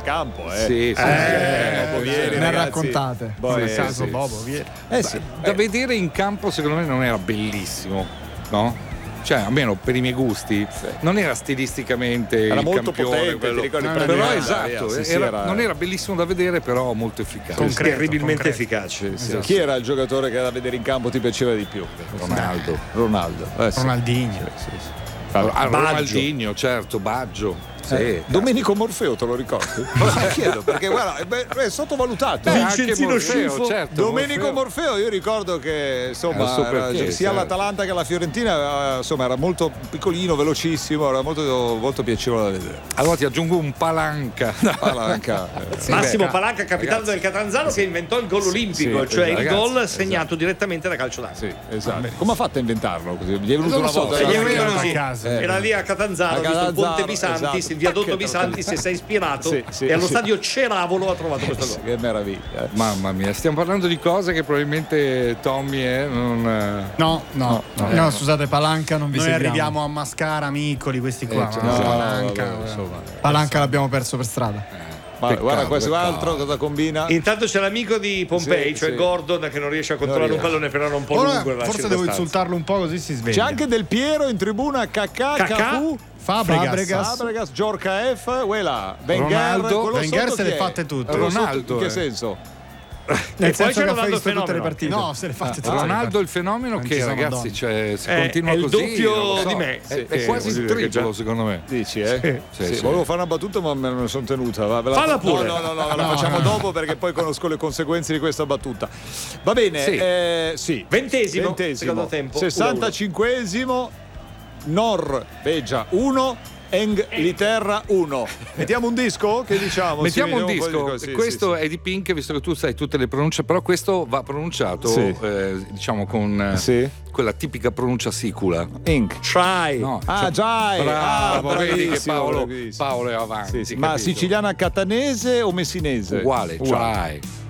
campo, Sì, Bobo Vieri, ne ragazzi. raccontate. Nel caso Bobo Vieri. Da vedere in campo secondo me non era bellissimo, no? Cioè, almeno per i miei gusti, non era stilisticamente Era il molto campione, potente, quello. ti ricordi, Però prendeva esatto, sì, non era bellissimo da vedere, però molto efficace. Terribilmente efficace. Chi era il giocatore che da vedere in campo ti piaceva di più? Ronaldo. Ronaldinho. Ronaldinho, certo, Baggio. Sì. Domenico Morfeo, te lo ricordi? Chiedo perché guarda, è sottovalutato. Vincenzino Scifo. Certo, Domenico Morfeo, io ricordo che insomma Era il suo perché, sia certo. l'Atalanta che la Fiorentina insomma era molto piccolino, velocissimo, era molto piacevole da vedere. Allora ti aggiungo un Palanca. Massimo Palanca, capitano del Catanzaro, che inventò il gol olimpico, sì, cioè il ragazzi, gol segnato direttamente da calcio d'angolo. Sì, esatto. Come ha fatto a inventarlo così? Gli è venuto Non lo una so, volta. se gli è era- venuto a casa. Era lì a Catanzaro, A ha visto il ponte Catanzaro, Bisantis, esatto. il viadotto Bisantis, e si è ispirato Sì, e allo sì. stadio Ceravolo ha trovato questo gol. Che meraviglia. Mamma mia, stiamo parlando di cose che probabilmente Tommy non. No, scusate, Palanca non vi Noi seguiamo. arriviamo a Mascara, Miccoli, questi qua. cioè, ma No, Palanca. vabbè, insomma. Palanca l'abbiamo perso per strada. Guarda questo altro cosa combina. Intanto c'è l'amico di Pompei, Sì, cioè sì. Gordon, che non riesce a controllare un pallone, però era un po' Ora, lungo. la forse devo circostanza. insultarlo un po' così si sveglia. C'è anche Del Piero in tribuna, Cacà, Cafù, Fabregas, Giorca F, Uela, Wenger, Ronaldo. quello Wenger sotto se chi le è? fatte tutte. Quello sotto, Ronaldo, in che eh. senso? Nel E poi senso c'è che ha Ronaldo visto tutte le fenomeno. partite. No, se le fate tutte. Ronaldo il fenomeno Non che ci sono ragazzi, donne. cioè, se È continua il così doppio non lo so. di me. È Sì, quasi vuol il dire che triplo già- secondo me. Dici, eh? Sì, sì. Volevo fare una battuta ma me ne sono tenuta. Falla pure. No, la facciamo dopo perché poi conosco le conseguenze di questa battuta. Va bene, sì. Ventesimo, secondo tempo. 65esimo, Norvegia 1, Inghilterra 1. Mettiamo un disco? Che diciamo? Mettiamo Sì, un disco, po' di- sì, questo sì, è di Pink, visto che tu sai tutte le pronunce, però questo va pronunciato Sì. diciamo con Sì. quella tipica pronuncia sicula. Ink. Try. No, Ah, già. bravo, vedi che bravissimo, Paolo bravissimo. è avanti. Sì, sì. Ma capito? siciliana catanese o messinese? Uguale, try.